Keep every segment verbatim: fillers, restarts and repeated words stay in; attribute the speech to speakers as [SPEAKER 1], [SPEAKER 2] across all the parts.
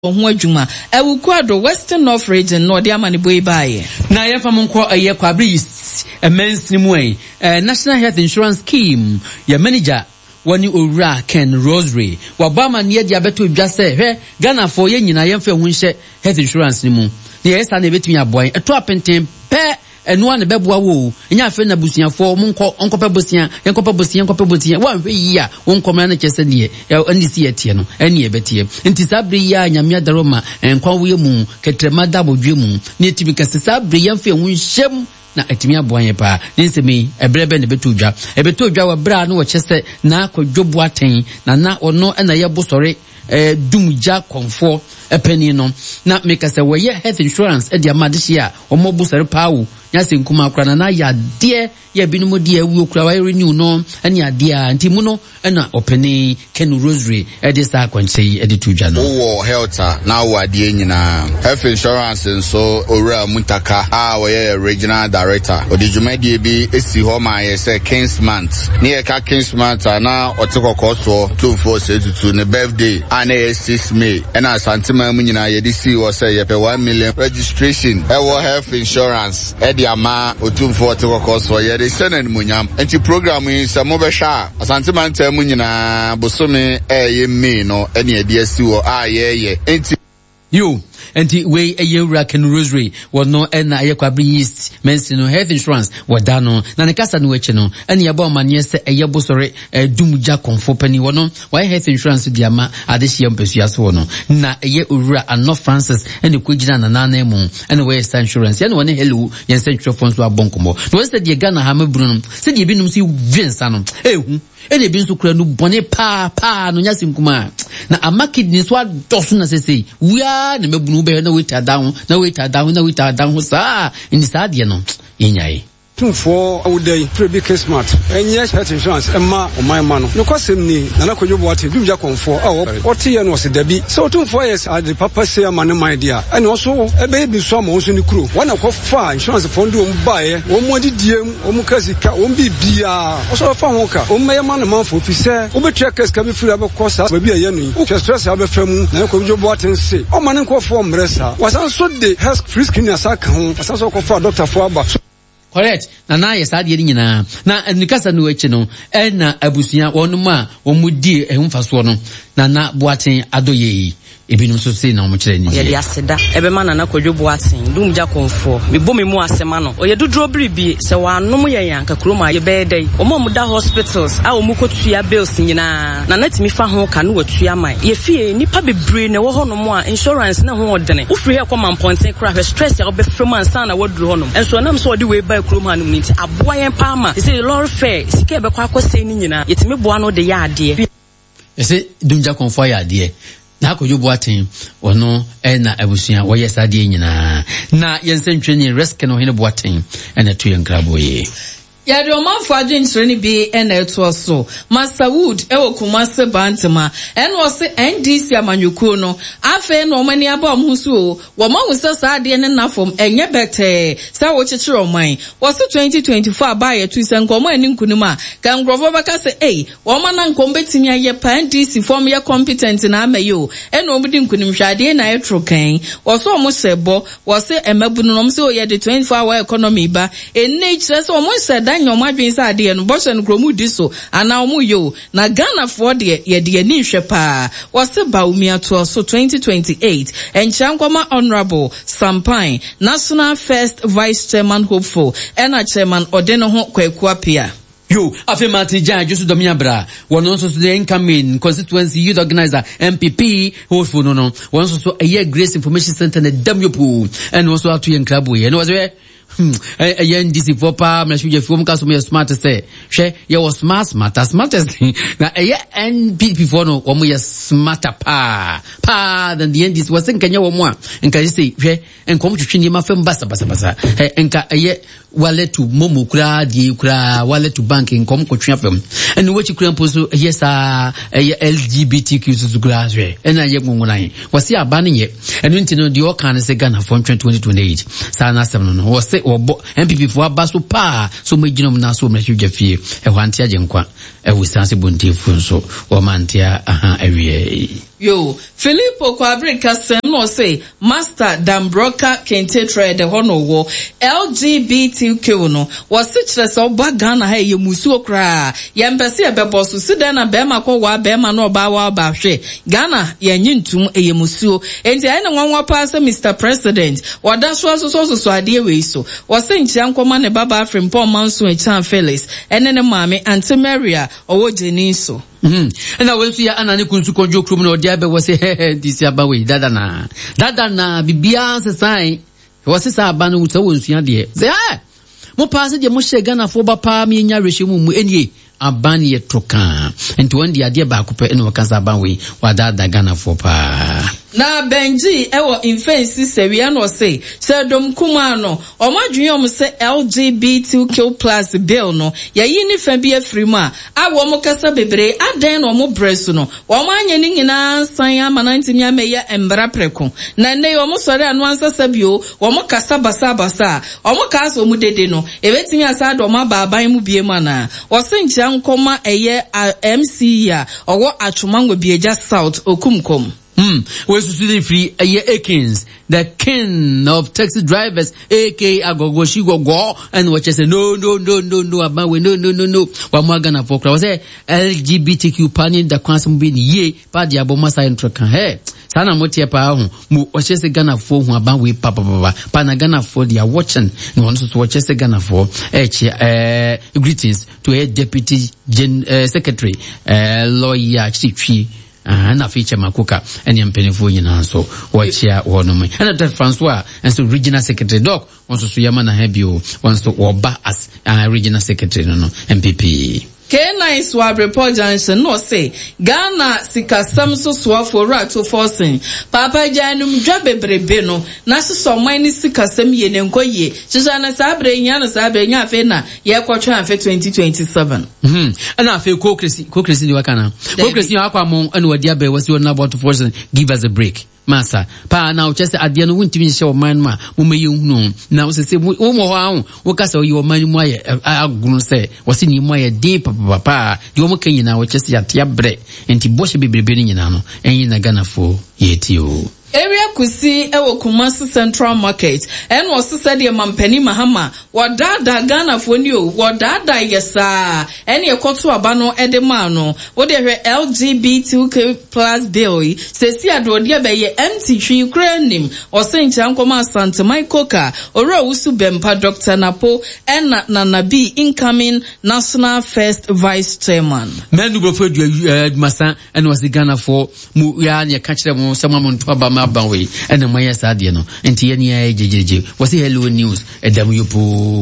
[SPEAKER 1] Ohun adwuma ewu kwado Western North region no de amane boy bae
[SPEAKER 2] na ye fam nko eye kwabri immense nimu eh National Health Insurance Scheme ya manager wani owura Ken Rosary wabama ne de abeto dwa se hwe Ghana for ye nyina ye mfa hu nhye health insurance nimu ne yesa na betumi aboy eto apenten pe eno ane beboa wo nya afa na busuafo monko onkopa busia yenkopa busia yenkopa busia wa hwe yi a wonkomra na kyese ne ani si etie no ani ebetie nti sabre ya nyame daroma enkwa wo yemu ketrema dabodwe mu ne tibi kase sabre yemfa hu nhyem na etimi aboanye pa nsemi ebrebe ne betodwa ebetodwa wa bra no wo kyese na akwadwobo aten na na ono na ye bosore eh dumja konfo epeni no na make say we health insurance e dia madehia omobusare pawo nyase nkuma akra na ya de ya binumo de awu okura wa renew no ani ade a ntimu no na openi Ken Rosary e de sa kwanse e de tudwa no
[SPEAKER 3] wo health na wo ade nyina health insurance nso owura Muntaka a wo ye regional director odijumadi bi esi ho ma ye say Kingsmont ne ka Kingsmont na otekoko so two four seventy-two ne birthday ana six May na santima mu nyina ye di si wo say ye pe one million registration e wo health insurance e di ama otumfo otekoko so ye de senen munyam enti program yi samo be hwa asantima ntam mu nyina bosome e ye me no ene e di asi wo a ye ye enti
[SPEAKER 2] yo enti we ayewura Ken Rosary wono ena ayekwabi east mensi no health insurance wadano na ne kasa no eche no ene yaba omanye se eyebo sore dumja konfo pani wono why health insurance diama adehia mpesu aso wono na eye owura Ano Francis ene kwegina na nana mu ene we insurance ene wone hello yen central funds wa bonkomo no se de Ghana ha mabru no se de binum si vinsa no ehu ene bi nso kura no bone pa pa no nyase nkuma na amaki ni so adoso na sese wia na mabunu be na wait down na wait down na wait down sa in sadia no yenyai
[SPEAKER 4] for all day pretty smart and yes health insurance emma o my man no kwasem ni na na kodwo boate dumja konfo a o tie no se dabi so two four years at the papa say man my dear and also e be bi so ma so ni kuro wana ko fa insurance fund o mbae o mo didiem o mu kasika o mbibia o so fa ho ka o meye man man for fi say o be track kasika be fura be kosa ba bi aye no o stress a be famu na kodwo boate se o man ko for mresa wasan so de health free skin asaka ho wasan so ko for doctor for aba.
[SPEAKER 2] Correct. Na na yesa de nyina. Na nikasa no echi no e na abusuya wonu ma omudi ehumfaso no. Na na boaten adoye. Ebinum so say na omkyere ni.
[SPEAKER 5] Ye de aseda. Ebe ma na na kodwo boaten. Dum ja konfo. Me bo me mu asema no. Oye dudro bribi se wa anom ye yan kakroma ye be dey. Omo mu da hospitals a omu kotua bills nyina. Na na timi fa ho ka no watua mai. Ye fie nipa bebre na wo hono mu a insurance na ho odene. Wo free e come ponten kra hwe stress ya be free man san na woduru hono. Enso na so de we buy kroma no nti aboa yen pa ma. Say lord fair sika be kwa akose ni nyina. Ye timi boa no de ya ade.
[SPEAKER 2] Ye say dumja konfo ya ade. Na ko yobo aten ono e na abusuya wo yesa de nyina na yensentwe ni risk no hene bo aten e na to yenkrabo ye
[SPEAKER 1] ya de omanfo adwensere ni bi e na eto so Master Wood e wo Kumase Bantama e no se N D C amanyukuo no afa na omani aba omhusu o wo mahu se saade ne nafom enye bete sa wo chichire oman wo se twenty twenty-four aba ye tu se nkomo ani nkunuma ka ngrofo baka se eh wo mana nkom betimi aye pa N D C form ye competent na amayo e na omudi nkunim hwade na etro kan wo so omo sebo wo se emabunu no se o ye de twenty-four hour economy ba enne chire se omo se danyo madwen sa ade no bosho no kromu diso ana omu yo na Ghana for de ye de ni hwe pa wo se ba umi ato so twenty twenty-eight enchankoma honorable Sampine National First Vice Chairman hopeful ena chairman odeno ho kwaku apia
[SPEAKER 2] yo afi Martin Jan Josu Domia Bra one also the incoming constituency youth organizer M P P hopeful no no one also a year Grace Information Center na Damyopo and also to yenkrabo ye no was where Hmm, a yen D C for pa, na shuje film kaso me smart say. She ye was smart, smart, smartest. Na a ye N P P for no, omo ye smarter pa, pa than the N D C was in Kenya wo mo. Enka say, she en kom twetwe ni ma fam basa basa basa. Enka a ye wallet to momo kura di kura wallet to bank en kom kotwe fam. En wo chi kura mposo yes a ye L G B T Q so kura hwe. En a ye ngungunan. Wasi aba ne ye. Enu nti no di o kan se Ghana for twenty twenty-eight. Sa na seven no. Wasi obo M P P for abaso pa so majinom na so mehwuje fie e hwantia je nkwa e wisanse bontie fu nso o mantia aha awie
[SPEAKER 1] Yo, Filippo Kwabrika sem no say Master Dambroka Kente Trade hono wo L G B T Q no was sitres o bagana ha ye musuo kra ye mpese e bebo so sida na bema ko wa bema no ba wa ba hwe Ghana ye nyintum e ye musuo enti ai na nwanwa pa se Mister President wada so so so so ade we so was nchia nkoma ne baba Frimpong Manso e Chan Felix ene ne maame Auntie Maria owo jeni so.
[SPEAKER 2] Mhm. Na wensu ya anani kunsu konjo krum no dia be wose disi abawe dada na. Dada na bibia se sai. Wose sa aba no so wensu ya de. Say ah. Mo pass de mo shega na fo ba pa mi nya rehye mu mu enie abani ye troka. Enti wandi ade ba ko pe ene wakasa abawe wa dada Ghana fo pa.
[SPEAKER 1] Na Benji ewo infensi sewia no say se dom kuma no omadwunyom se L G B T Q plus bill no ye yi ni fa bi afiri mu a awo mo kasa bebre aden no mo bresu no wo ma anya ni nyina san amananti mi ameye embra preko na ne yo mo sore anu ansa sabio wo mo kasa basa basa o mo kasa o mu dede no ebetimi asa do ma baaban mu bie mu na wo se nchia nkoma eye M C ya owo atwomango bieja South Okumkom.
[SPEAKER 2] Hmm. We're student free a year Akins, the king of taxi drivers, aka Agogo Shigogo, and what you say, no, no, no, no, no, about we no, no, no, no. What more gonna for was a L G B T Q panel the quantum being ye, but the Abomasa and Trocan hair. Sana motia pa mu what you say Ghana for who about we papa papa, Pana Ghana for they are watching. No one to watch us Ghana for eh, greetings to a deputy gen, uh, secretary, uh, lawyer, chief. Ah, na feature makuka eni mpenefo nyina so wachia wono and that Francois and so regional secretary doc wants to yama na hebio wants to oba as uh, regional secretary no no M P P
[SPEAKER 1] K nine swab report Johnson no say Ghana sika samso swafo rato forcing papa janum dwabebrebe no na so man ni sika sam ye nenkoye chicha na sabre nya na sabre nya afi na ye kwotwa afi twenty twenty-seven
[SPEAKER 2] mhm ana afi kokresi kokresi ni wakana kokresi akwa mo anu wadi abe wasi on about forcing give us a break Masa pa na uchese adia no wuntimi hye o man ma mo meye hunu na wo sese wo mo ho ahu wo kasa o yo man mu aye agunu se wo se ni mu aye de papa papa de wo mo kan nyina wo chese ya tia bre enti bohye bebrebe ni nyina no enyi na Ghana fo yeti o
[SPEAKER 1] area kusi ewo Kumasi Central Market en wo sese de mampani mahama wadada Ghana fo ni o wadada yesa en ye koto aba no edema no wo de hwe L G B T Q plus bill sesi ado de be ye empty twi Ukraine o sencha nkoma Santa Michael ka ora usu bempa Doctor Napo en na na B incoming national first vice chairman
[SPEAKER 2] menu bro fo du masa en wo se Ghana fo mu ya ne ka kire mo sama mo nto aba ma banwe en mo ya sadie no enti ye ne ya jejeje wo se hello news edam yopo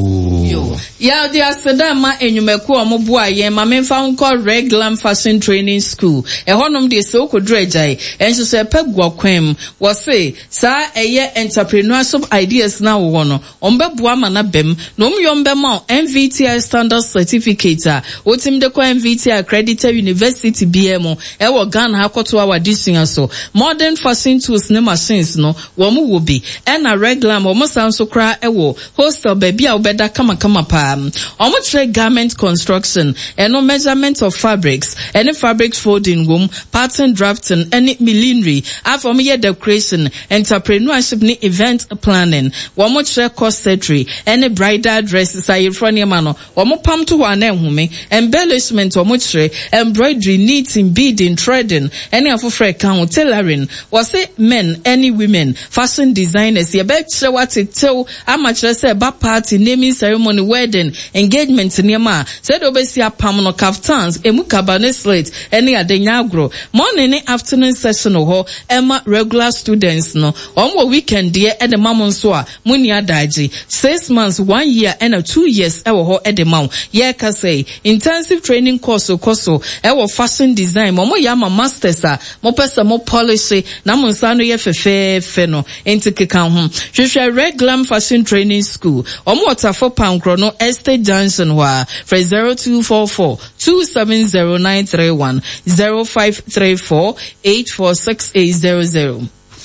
[SPEAKER 1] yo ya de aseda ma enyumeku omobo aye ma memfa nko Reglam Fashion Training School e honom de se okodru agyae enso se pegwa kwam wo se sa eye entrepreneurship ideas na wo no ombeboa ma na bem no omyombe ma M V T I standard certificate a wotim de ko M V T I accredited university B M e wo Ghana hakoto awadisunya so modern fashion tools ne machines no wo mu wo bi e na Reglam wo sanso kra e wo hostel baby a obeda kama kama pa omo tre garment construction and no measurement of fabrics any fabric folding room pattern drafting any millinery after year decoration entrepreneurship ni event planning omo tre corsetry any bridal dresses ayi front no omo pam to wa na enhume embellishment omo tre embroidery knitting beading threading any afofre kan tailoring was say men any women fashion designers ye be tre what it tell amateur say ba party naming ceremony wedding engagement niema said obesi apam no kaftans emu kabane slate any adenya agro morning and afternoon session ho ema regular students no omo weekend there e de mamon so a muni adaji six months one year and a two years e wo ho e de mam ye ka say intensive training course koso e wo fashion design mo yama masters a mo pesa mo polish na mo nsa no ye fefe fe no enti keka ho hwehwe Reglam Fashion Training School omo watafo pankro no Estate Junction wa for zero two four four two seven zero nine three one zero five three four eight four six eight zero zero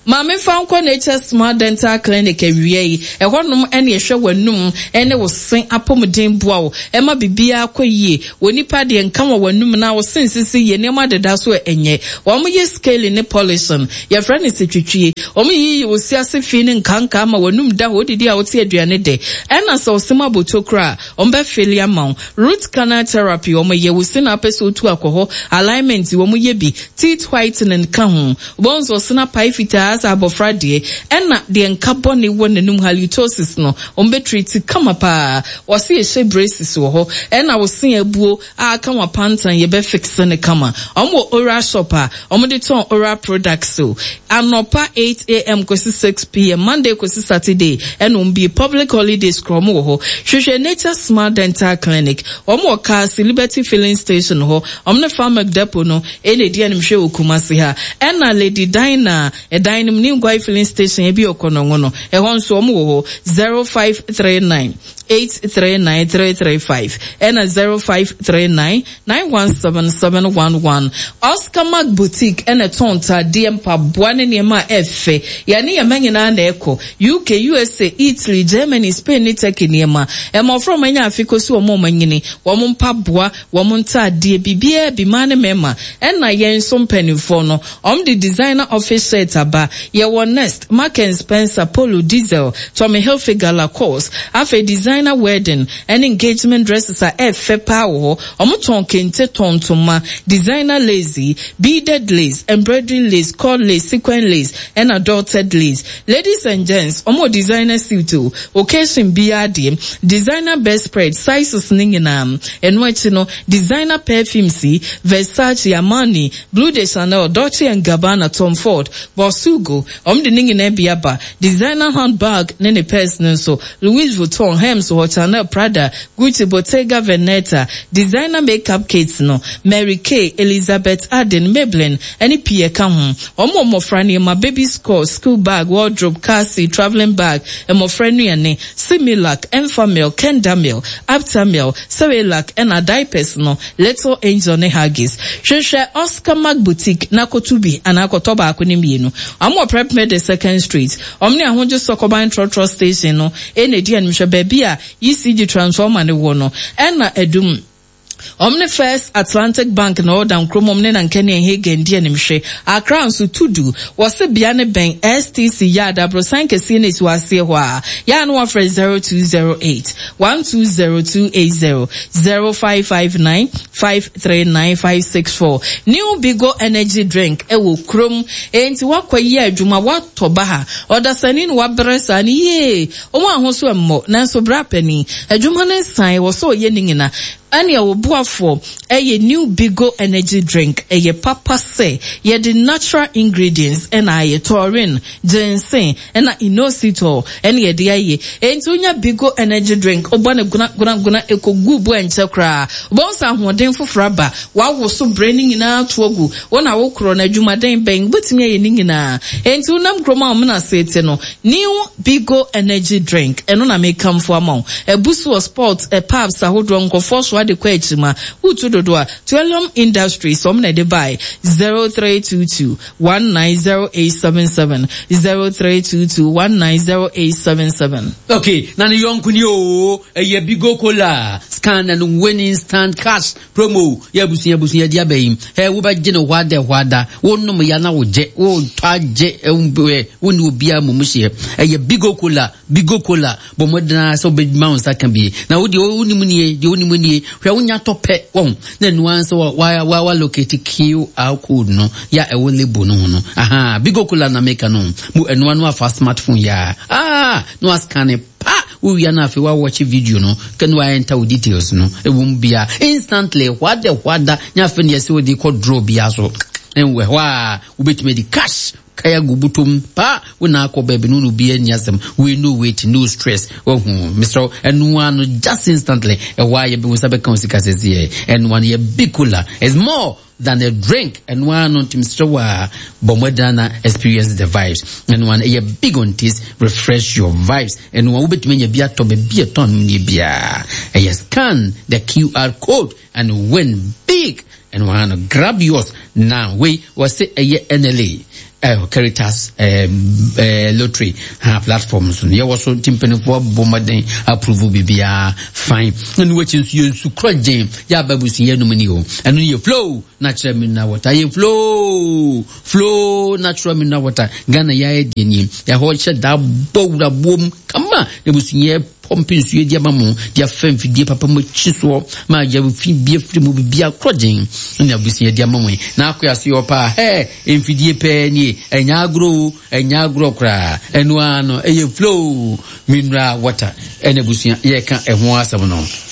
[SPEAKER 1] Mame found kwa nature smart dental clinic ewie e honum ene ehwe wanum ene wo sen apomden boa wo e ma bibia akwaye wonipa de nka wo wanum na wo sen sisi ye nema deda so enye wo mo ye scale ne polishing ye friend is twitwie wo mo yi wo siase fi ne nkanka ma wanum da ho didi a wo te aduane de ena so sema botokra o mbe failure ma root canal therapy wo mo ye wo sen apeso tu akoho alignment wo mo ye bi teeth whitening ka ho bonzo sena paifita as abofrade ena de nkabone wonenum halitosis no ombe treat kama pa wose ehye braces wo ho ena wo sen abuo aka wa pantan ye be fix ne kama omwo oral shopper omwo de ton oral products so anopa eight a m kosi six p m Monday kosi Saturday ena ombi public holidays krom wo ho hwehwe nature smart dental clinic omwo ka Liberty filling station ho omne farmer depot no ene dia nimhwe okumase ha ena Lady Dina e Dina new Gwai filling station ebi okono no e hon so omo ho zero five three nine eight three nine three three five and a zero five three nine nine one seven seven one one. Oscar Mac Boutique and a tonta D M pa buane niema efe yani ya menye na eko U K, U S A, Italy, Germany, Spain ni teki niema emo from menya afiko si wamo manyini wamo mpa bua wamo nta die bibie bimane mema ena yen som penifono om the designer office set aba ye won Nest, Mark and Spencer, Polo Diesel, Tommy Hilfiger, Lacoste afe designer wedding and engagement dresses are efe power omuton kente tontoma designer lacy beaded lace embroidery lace cord lace sequin lace and adorted lace ladies and gents omo designer suit occasion biade designer bedspread sizes ninginam enwechi no designer perfume si Versace, Armani, Blue de Chanel, Dolce and Gabbana, Tom Ford, Bosugo om de ningina biaba designer handbag nene person so Louis Vuitton, Hermes, Chanel, Prada, Gucci, Bottega Veneta, designer makeup kits no Mary Kay, Elizabeth Arden, Maybelline, any Pierre Caron, omo mo frani my baby score, school bag, wardrobe, car seat, traveling bag, and mo frani ane Similac, Enfamil, Kendamil, Aptamil, Cerelac, and a diapers no Little Angel ne Haggis. Sheshe Oscar Mac Boutique nakotubi anakotoba akunimienu. Amo prep me the second street. Omni ahonjo sokoban trotro station no ene di animsha bebia E C G transformer ne wono ena edum Omni First Atlantic Bank no down chrome omne na nkene hegen di animhwe Accra nso tudu wose bia ne ben S T C yada brosan kesi ne siwase ho a ya no offer zero two zero eight one two zero two eight zero zero five five nine five three nine five six four. New Bigo energy drink ewo krom enti wakwayi adwuma watoba ha odasani no wabresa ni ye omo ahoso emmo nanso brapani adwuma ne san wo so ye ningina Anya obuafo eye New Bigo energy drink eye papa say ye the natural ingredients and aye taurine, ginseng and inositol and ye de aye entunya Bigo energy drink obane guna guna guna ekogubu enche kra bonsa hoden fofraba wa wo so braining na togu wona wo kro na dwumaden ben butimi ye ningina entu nam kroma o na sete no New Bigo energy drink eno na make come for amount ebusu sports e pubs ahodro nkofo so de kwechima utu dodoa Twelum Industries omna de buy zero three two two one nine zero eight seven seven zero three two two one nine zero eight seven seven.
[SPEAKER 2] Okay, na ni yonkuni o eye Bigo Cola scan and win instant cash promo ya busu ya busu ya dia beim he wo ba gene wada wada wonum ya na wo je wo twaje embe woni obi amumuhye eye Bigo Cola Bigo Cola bo modena so be mounts that can be na wo de woni munie de woni munie hwe wonya tope won na nuance wa wa wa locate Q R code no ya e wo label no no aha Bigo Cola na make no mu enu anu afa smartphone ya ah no scan pa we na afi wa watch video no can we enter with details no e won bia instantly what the what da nya afi ne se we dey call draw bia so enwe wa ubetime di cash kaya gubutum pa wona akoba be no no bia nyasem we no wait no stress oh Mister and one just instantly e why you be sabe kan sika sese and one ye bicula is more than a drink and one on Mister Wa bomodana experience the vibes and one a big on this refresh your vibes and one ubet menya bia to be bia ton ni bia e scan the Q R code and win big and one grab yours now we was say a N L A uh, Caritas um, uh, lottery uh, platforms. You also timpani for bombarding approval bibia fine. And which is you to crudging ya babusi ya numenio. And you flow natural mineral water. You flow flow natural mineral water. Gana ya edini ya hocha da bow da boom. Come on, the busi pumping su dia mamu dia fem fidie papa mo chiso ma ya fi bia firi mo bia crudging na busi dia mamu na akwa se opa he enfidie pe ni enya agro enya agro kra enu ano eye flow mineral water ene busi ye ka eho asem no